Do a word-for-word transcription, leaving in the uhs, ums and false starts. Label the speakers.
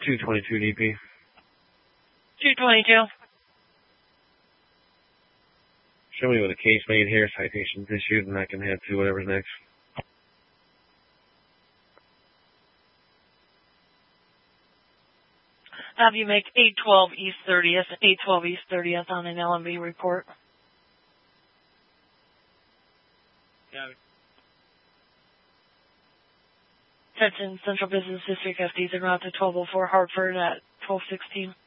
Speaker 1: two twenty-two D P.
Speaker 2: two twenty-two.
Speaker 1: Show me what a case made here, citations issued, and I can head to whatever's next.
Speaker 2: Have you make eight twelve East thirtieth, eight twelve East thirtieth on an L M B report.
Speaker 1: Yeah.
Speaker 2: That's in Central Business District F Ds en route to twelve oh four Hartford at twelve sixteen.